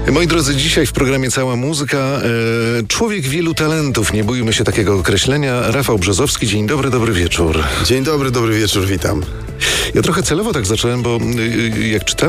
Moi drodzy, dzisiaj w programie Cała Muzyka człowiek wielu talentów, nie bójmy się takiego określenia. Rafał Brzozowski, dzień dobry, dobry wieczór. Dzień dobry, dobry wieczór, witam. Ja trochę celowo tak zacząłem, bo jak czytałem